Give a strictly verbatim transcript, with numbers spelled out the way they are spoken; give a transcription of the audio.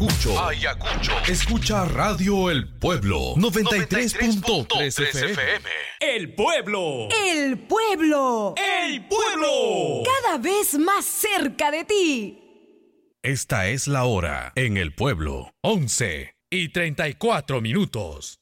Ayacucho. Ayacucho. Escucha Radio El Pueblo noventa y tres punto tres F M. El pueblo. El pueblo. El pueblo. Cada vez más cerca de ti. Esta es la hora en El Pueblo. once y treinta y cuatro minutos.